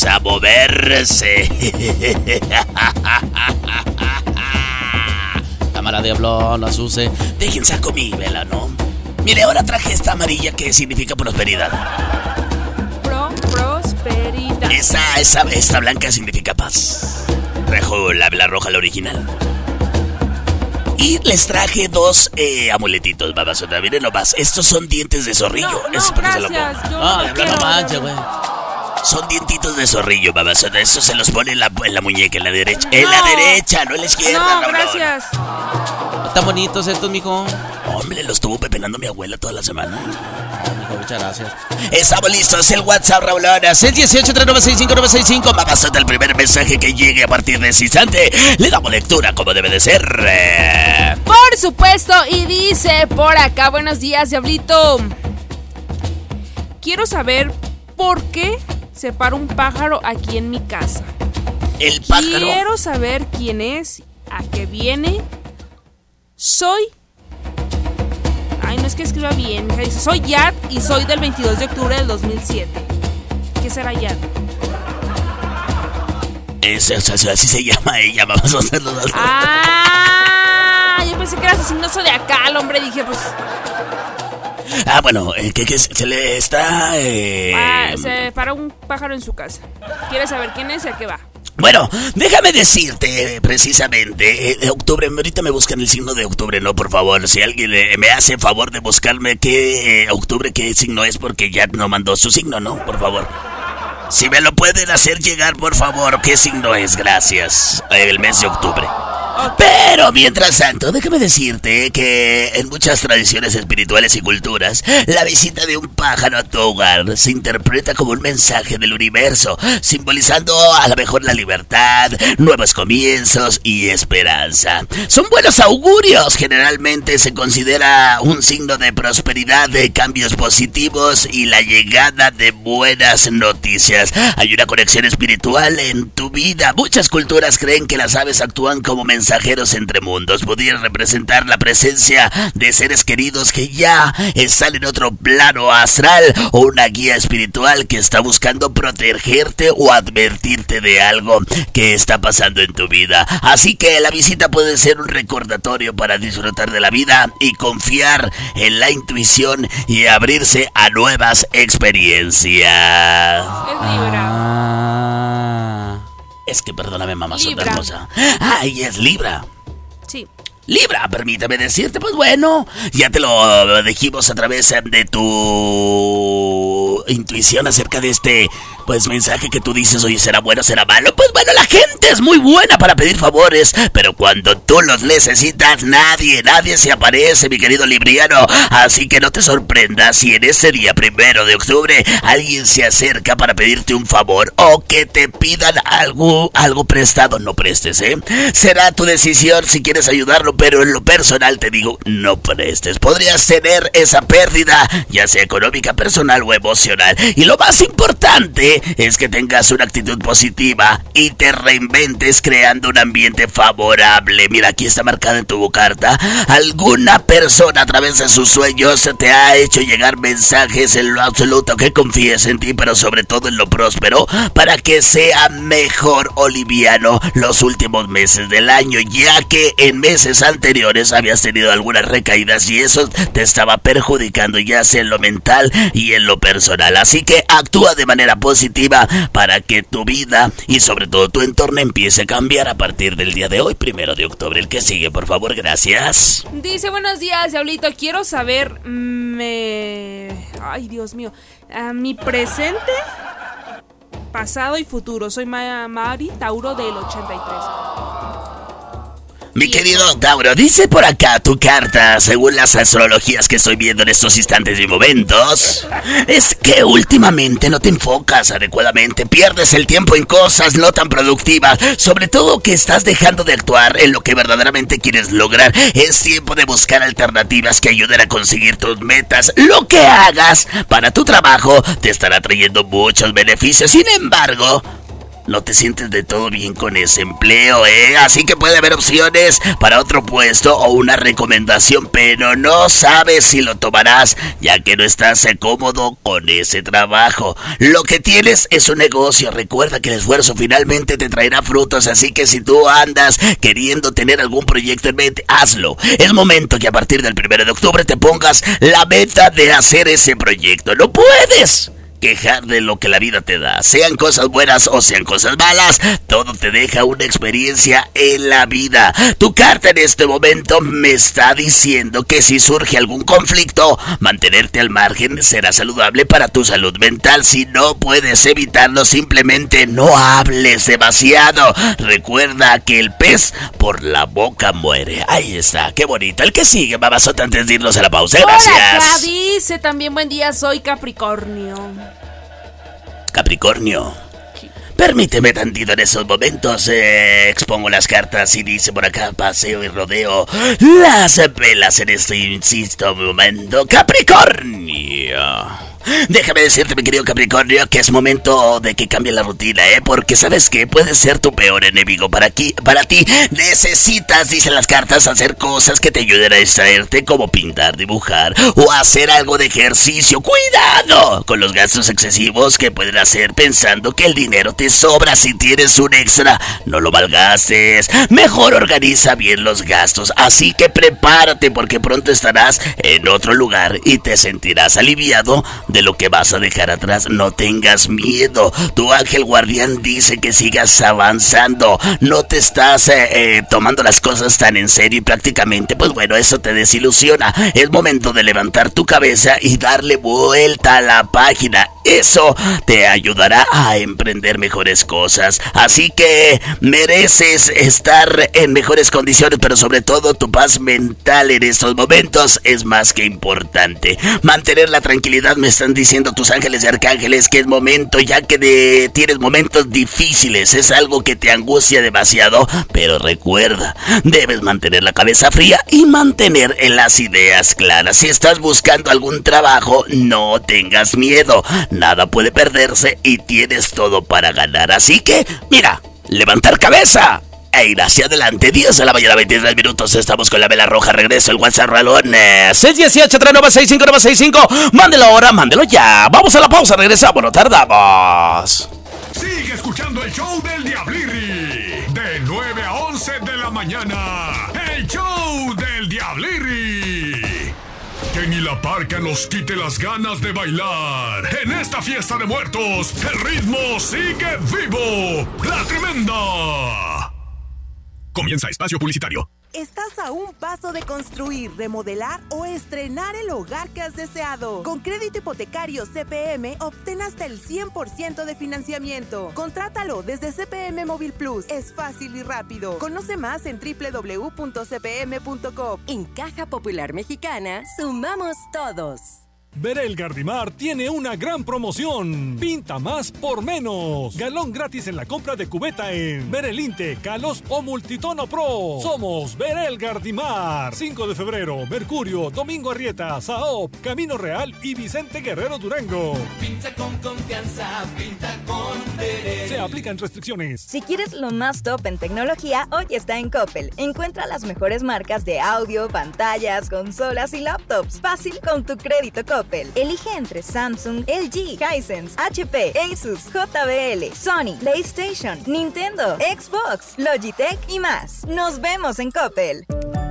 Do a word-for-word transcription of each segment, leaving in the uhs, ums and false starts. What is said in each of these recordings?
a moverse. Cámara diablo, no asuse. Dejen saco mi vela, ¿no? Mire, ahora traje esta amarilla que significa prosperidad. Pro, prosperidad. Esa, esa, esta blanca significa paz. Trajo la vela roja, la original. Y les traje dos eh, amuletitos, babasota. Miren nomás, estos son dientes de zorrillo. No, no, Eso gracias. Yo no, no de quiero, no manches, no. güey. Son dientitos de zorrillo, babasota. Eso se los pone en la, en la muñeca, en la derecha. En No. la derecha, no en la izquierda. No, Raulón. gracias. Están bonitos estos, mijo. Hombre, los estuvo pepenando mi abuela toda la semana. Mijo, muchas gracias. Estamos listos, el WhatsApp, Raulona. seis uno ocho, tres nueve seis, cinco nueve seis cinco. Babasota, el primer mensaje que llegue a partir de ese instante. Le damos lectura como debe de ser. Eh... Por supuesto, y dice por acá, buenos días, Diablito. Quiero saber por qué se para un pájaro aquí en mi casa. El pájaro. Quiero saber quién es, a qué viene. Soy... Ay, no es que escriba bien. Dice, soy Yad y soy del veintidós de octubre del dos mil siete. ¿Qué será Yad? Es, es, es, así se llama ella, vamos a hacerlo. Ah, yo pensé que era asesino zodiacal, hombre. Dije, pues... Ah, bueno, eh, que, que se le está... Eh... Ah, se para un pájaro en su casa. ¿Quieres saber quién es y a qué va? Bueno, déjame decirte, precisamente, eh, de octubre, ahorita me buscan el signo de octubre, ¿no? Por favor, si alguien eh, me hace favor de buscarme qué eh, octubre, qué signo es, porque ya no mandó su signo, ¿no? Por favor. Si me lo pueden hacer llegar, por favor, ¿qué signo es? Gracias. El mes de octubre. Pero mientras tanto, déjame decirte que en muchas tradiciones espirituales y culturas, la visita de un pájaro a tu hogar se interpreta como un mensaje del universo, simbolizando a lo mejor la libertad, nuevos comienzos y esperanza. Son buenos augurios, generalmente se considera un signo de prosperidad, de cambios positivos y la llegada de buenas noticias. Hay una conexión espiritual en tu vida. Muchas culturas creen que las aves actúan como mensajeros mensajeros entre mundos. Pudieran representar la presencia de seres queridos que ya están en otro plano astral o una guía espiritual que está buscando protegerte o advertirte de algo que está pasando en tu vida. Así que la visita puede ser un recordatorio para disfrutar de la vida y confiar en la intuición y abrirse a nuevas experiencias. Es Libra. Ah. Es que perdóname, mamá, soy Libra. hermosa. Ay, es Libra. Sí. Libra, permítame decirte, pues bueno, ya te lo dijimos a través de tu intuición acerca de este, pues, mensaje que tú dices, oye, ¿será bueno, será malo? Pues bueno, la gente es muy buena para pedir favores, pero cuando tú los necesitas, nadie, nadie se aparece, mi querido libriano. Así que no te sorprendas si en ese día primero de octubre alguien se acerca para pedirte un favor o que te pidan algo, algo prestado. No prestes, ¿eh? Será tu decisión si quieres ayudarlo, pero en lo personal te digo, no prestes. Podrías tener esa pérdida, ya sea económica, personal o emocional. Y lo más importante es que tengas una actitud positiva y te reinventes creando un ambiente favorable. Mira, aquí está marcada en tu carta. Alguna persona a través de sus sueños te ha hecho llegar mensajes en lo absoluto que confíes en ti, pero sobre todo en lo próspero, para que sea mejor o liviano los últimos meses del año, ya que en meses anteriores habías tenido algunas recaídas y eso te estaba perjudicando, ya sea en lo mental y en lo personal. Así que actúa de manera positiva para que tu vida y sobre todo tu entorno empiece a cambiar a partir del día de hoy, primero de octubre. El que sigue, por favor, gracias. Dice, buenos días, Diablito. Quiero saber, me... Ay, Dios mío. Uh, mi presente, pasado y futuro. Soy Ma- Mari Tauro del ochenta y tres. Mi querido Tauro, dice por acá tu carta, según las astrologías que estoy viendo en estos instantes y momentos, es que últimamente no te enfocas adecuadamente, pierdes el tiempo en cosas no tan productivas, sobre todo que estás dejando de actuar en lo que verdaderamente quieres lograr. Es tiempo de buscar alternativas que ayuden a conseguir tus metas. Lo que hagas para tu trabajo te estará trayendo muchos beneficios. Sin embargo, no te sientes de todo bien con ese empleo, ¿eh? Así que puede haber opciones para otro puesto o una recomendación, pero no sabes si lo tomarás, ya que no estás cómodo con ese trabajo. Lo que tienes es un negocio. Recuerda que el esfuerzo finalmente te traerá frutos, así que si tú andas queriendo tener algún proyecto en mente, hazlo. Es momento que a partir del primero de octubre te pongas la meta de hacer ese proyecto. No puedes quejar de lo que la vida te da, sean cosas buenas o sean cosas malas, todo te deja una experiencia en la vida. Tu carta en este momento me está diciendo que si surge algún conflicto, mantenerte al margen será saludable para tu salud mental. Si no puedes evitarlo, simplemente no hables demasiado. Recuerda que el pez por la boca muere. Ahí está, qué bonito. El que sigue, babasota, antes de irnos a la pausa. Gracias. Hola, dice también buen día, soy Capricornio. Capricornio, permíteme tantito en esos momentos, eh, expongo las cartas y dice por acá, paseo y rodeo las velas en este insisto momento. Capricornio, déjame decirte, mi querido Capricornio, que es momento de que cambie la rutina, ¿eh? Porque ¿sabes qué? Puede ser tu peor enemigo. Para, aquí, para ti necesitas, dicen las cartas, hacer cosas que te ayuden a distraerte, como pintar, dibujar o hacer algo de ejercicio. ¡Cuidado con los gastos excesivos que pueden hacer pensando que el dinero te sobra! Si tienes un extra, no lo malgastes. Mejor organiza bien los gastos. Así que prepárate, porque pronto estarás en otro lugar y te sentirás aliviado de lo que vas a dejar atrás. No tengas miedo. Tu ángel guardián dice que sigas avanzando. No te estás eh, eh, tomando las cosas tan en serio y prácticamente, pues bueno, eso te desilusiona. Es momento de levantar tu cabeza y darle vuelta a la página. Eso te ayudará a emprender mejores cosas. Así que mereces estar en mejores condiciones, pero sobre todo tu paz mental en estos momentos es más que importante. Mantener la tranquilidad. Me están diciendo tus ángeles y arcángeles que es momento, ya que de, tienes momentos difíciles. Es algo que te angustia demasiado, pero recuerda, debes mantener la cabeza fría y mantener las ideas claras. Si estás buscando algún trabajo, no tengas miedo. Nada puede perderse y tienes todo para ganar. Así que, mira, levantar cabeza e ir hacia adelante. diez de la mañana, veintitrés minutos. Estamos con la vela roja. Regreso el WhatsApp Ralones. seis uno ocho, tres nueve seis cinco nueve seis cinco. Mándelo ahora, mándelo ya. Vamos a la pausa, regresamos, no tardamos. Sigue escuchando el show del Diablirri. De nueve a once de la mañana. El show del Diablirri. Que ni la parca nos quite las ganas de bailar. En esta fiesta de muertos, el ritmo sigue vivo. ¡La Tremenda! Comienza espacio publicitario. Estás a un paso de construir, remodelar o estrenar el hogar que has deseado. Con crédito hipotecario C P M, obtén hasta el cien por ciento de financiamiento. Contrátalo desde C P M Móvil Plus. Es fácil y rápido. Conoce más en doble u doble u doble u punto c p m punto com. En Caja Popular Mexicana, sumamos todos. Berel Gardimar tiene una gran promoción. Pinta más por menos. Galón gratis en la compra de cubeta en Berelinte, Calos o Multitono Pro. Somos Berel Gardimar. cinco de febrero, Mercurio, Domingo Arrieta, Saop, Camino Real y Vicente Guerrero Durango. Pinta con confianza, pinta con Berel. Se aplican restricciones. Si quieres lo más top en tecnología, hoy está en Coppel. Encuentra las mejores marcas de audio, pantallas, consolas y laptops. Fácil con tu crédito Coppel. Elige entre Samsung, L G, Hisense, H P, Asus, J B L, Sony, PlayStation, Nintendo, Xbox, Logitech y más. Nos vemos en Coppel.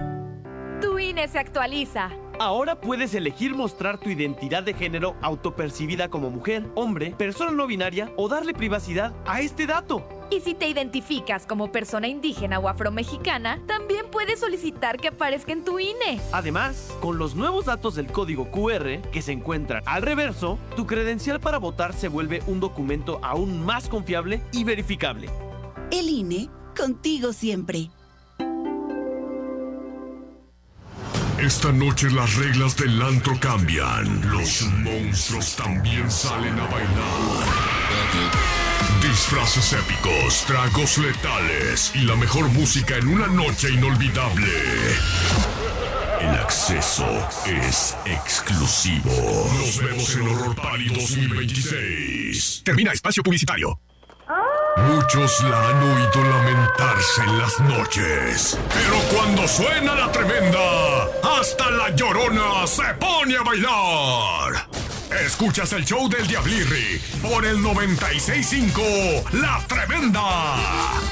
Tu I N E se actualiza. Ahora puedes elegir mostrar tu identidad de género autopercibida como mujer, hombre, persona no binaria o darle privacidad a este dato. Y si te identificas como persona indígena o afromexicana, también puedes solicitar que aparezca en tu I N E. Además, con los nuevos datos del código Q R que se encuentran al reverso, tu credencial para votar se vuelve un documento aún más confiable y verificable. El I N E, contigo siempre. Esta noche las reglas del antro cambian. Los monstruos también salen a bailar. Disfraces épicos, tragos letales y la mejor música en una noche inolvidable. El acceso es exclusivo. Nos vemos en Horror Party dos mil veintiséis. Termina espacio publicitario. ¡Oh! Muchos la han oído lamentarse en las noches. Pero cuando suena la tremenda, hasta la Llorona se pone a bailar. Escuchas el show del Diablirri por el noventa y seis punto cinco, La Tremenda.